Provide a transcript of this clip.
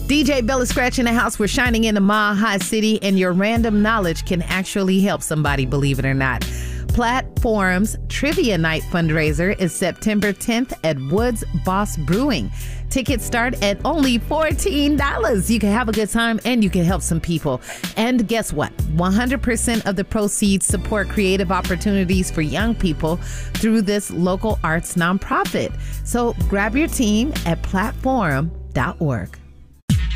DJ Bella Scratch in the house. We're shining in the Mile High City, and your random knowledge can actually help somebody, believe it or not. Platform's Trivia Night fundraiser is September 10th at Woods Boss Brewing. Tickets start at only $14. You can have a good time and you can help some people. And guess what? 100% of the proceeds support creative opportunities for young people through this local arts nonprofit. So grab your team at platform.org.